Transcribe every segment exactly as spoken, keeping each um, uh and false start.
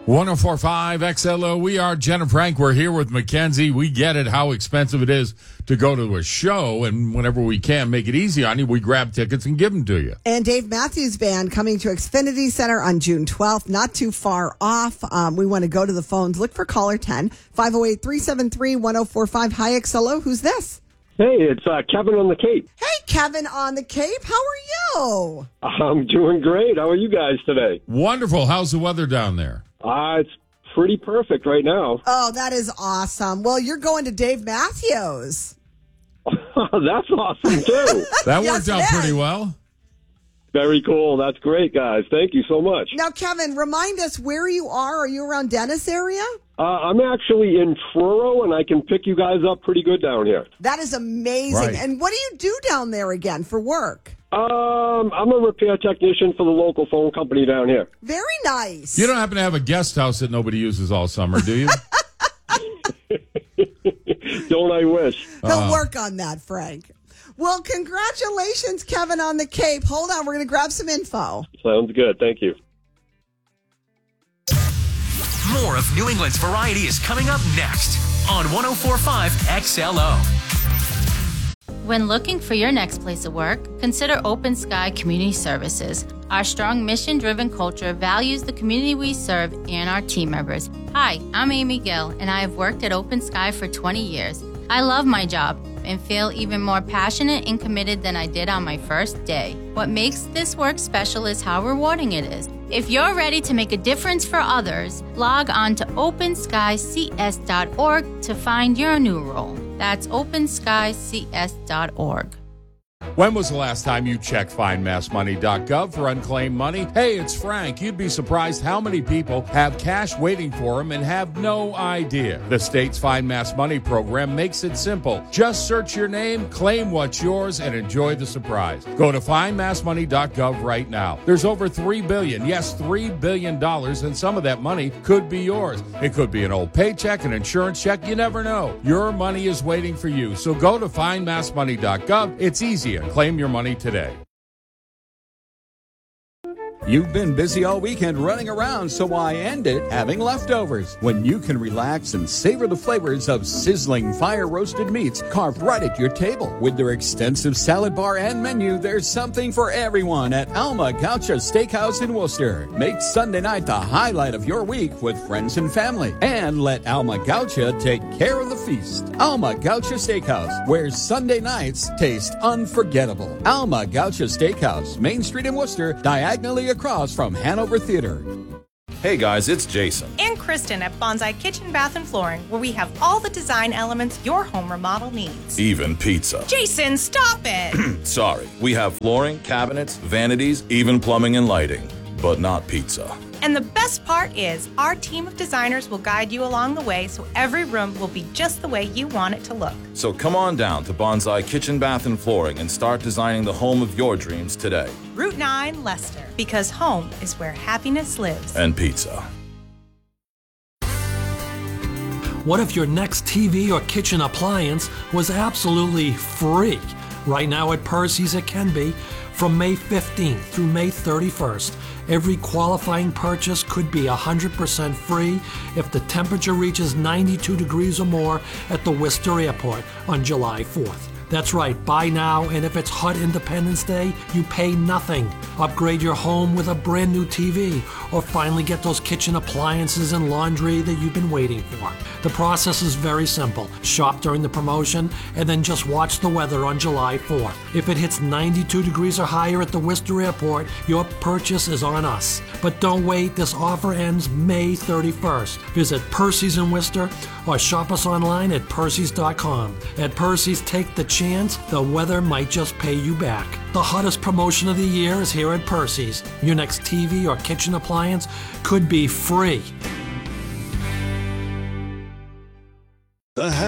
one oh four point five X L O. We are Jen and Frank. We're here with Mackenzie. We get it, how expensive it is to go to a show, and whenever we can make it easy on you, we grab tickets and give them to you. And Dave Matthews Band coming to Xfinity Center on June twelfth, not too far off. Um, we want to go to the phones. Look for caller ten, five oh eight, three seven three, one oh four five. Hi, X L O. Who's this? Hey, it's uh, Kevin on the Cape. Hey, Kevin on the Cape. How are you? I'm doing great. How are you guys today? Wonderful. How's the weather down there? Uh, it's pretty perfect right now. Oh, that is awesome. Well, you're going to Dave Matthews. That's awesome, too. That Yes, worked out it is. pretty well. Very cool. That's great, guys. Thank you so much. Now, Kevin, remind us where you are. Are you around Dennis area? Uh, I'm actually in Truro, and I can pick you guys up pretty good down here. That is amazing. Right. And what do you do down there again for work? Um, I'm a repair technician for the local phone company down here. Very nice. You don't happen to have a guest house that nobody uses all summer, do you? Don't I wish? He'll work on that, Frank. Well, congratulations, Kevin on the Cape. Hold on, we're going to grab some info. Sounds good. Thank you. More of New England's variety is coming up next on one oh four point five X L O. When looking for your next place of work, consider Open Sky Community Services. Our strong mission-driven culture values the community we serve and our team members. Hi, I'm Amy Gill, and I have worked at Open Sky for twenty years. I love my job and feel even more passionate and committed than I did on my first day. What makes this work special is how rewarding it is. If you're ready to make a difference for others, log on to open sky c s dot org to find your new role. That's open sky c s dot org. When was the last time you checked find mass money dot gov for unclaimed money? Hey, it's Frank. You'd be surprised how many people have cash waiting for them and have no idea. The state's Find Mass Money program makes it simple. Just search your name, claim what's yours, and enjoy the surprise. Go to find mass money dot gov right now. There's over three billion dollars, yes, three billion dollars, and some of that money could be yours. It could be an old paycheck, an insurance check, you never know. Your money is waiting for you, so go to find mass money dot gov. It's easy. Claim your money today. You've been busy all weekend running around, so why end it having leftovers when you can relax and savor the flavors of sizzling fire-roasted meats carved right at your table? With their extensive salad bar and menu, there's something for everyone at Alma Gaucha Steakhouse in Worcester. Make Sunday night the highlight of your week with friends and family, and let Alma Gaucha take care of the feast. Alma Gaucha Steakhouse, where Sunday nights taste unforgettable. Alma Gaucha Steakhouse, Main Street in Worcester, diagonally across from Hanover Theater. Hey guys, it's Jason. And Kristen at Bonsai Kitchen, Bath, and Flooring, where we have all the design elements your home remodel needs. Even pizza. Jason, stop it! Sorry, we have flooring, cabinets, vanities, even plumbing and lighting, but not pizza. And the best part is, our team of designers will guide you along the way so every room will be just the way you want it to look. So come on down to Bonsai Kitchen, Bath, and Flooring and start designing the home of your dreams today. Route nine, Leicester, because home is where happiness lives. And pizza. What if your next T V or kitchen appliance was absolutely free? Right now at Percy's it can be. From May fifteenth through May thirty-first, every qualifying purchase could be one hundred percent free if the temperature reaches ninety-two degrees or more at the Worcester Airport on July fourth. That's right, buy now, and if it's hot Independence Day, you pay nothing. Upgrade your home with a brand new T V, or finally get those kitchen appliances and laundry that you've been waiting for. The process is very simple. Shop during the promotion, and then just watch the weather on July fourth. If it hits ninety-two degrees or higher at the Worcester Airport, your purchase is on us. But don't wait, this offer ends May thirty-first. Visit Percy's in Worcester, or shop us online at percys dot com. At Percy's, take the chance the weather might just pay you back. The hottest promotion of the year is here at Percy's. Your next T V or kitchen appliance could be free. The Hammer Alley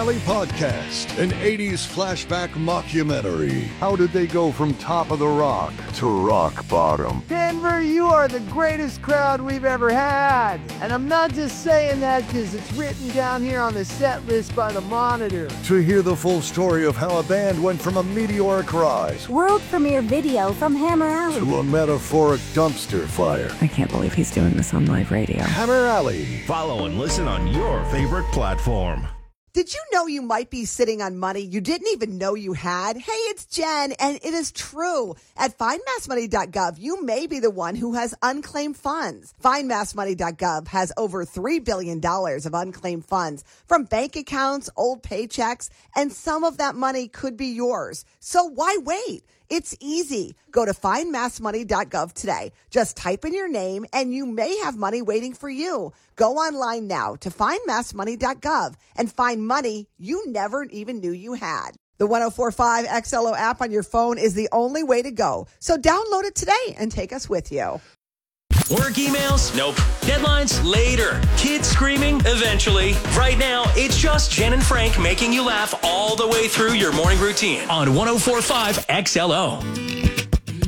Alley Podcast, an eighties flashback mockumentary. How did they go from top of the rock to rock bottom? Denver, you are the greatest crowd we've ever had. And I'm not just saying that because it's written down here on the set list by the Monitor. To hear the full story of how a band went from a meteoric rise, world premiere video from Hammer Alley, to a metaphoric dumpster fire. I can't believe he's doing this on live radio. Hammer Alley. Follow and listen on your favorite platform. Did you know you might be sitting on money you didn't even know you had? Hey, it's Jen, and it is true. At find mass money dot gov, you may be the one who has unclaimed funds. find mass money dot gov has over three billion dollars of unclaimed funds from bank accounts, old paychecks, and some of that money could be yours. So why wait? It's easy. Go to find mass money dot gov today. Just type in your name and you may have money waiting for you. Go online now to find mass money dot gov and find money you never even knew you had. The one oh four point five X L O app on your phone is the only way to go. So download it today and take us with you. Work emails? Nope. Deadlines? Later. Kids screaming? Eventually. Right now, it's just Jen and Frank making you laugh all the way through your morning routine on one oh four point five X L O.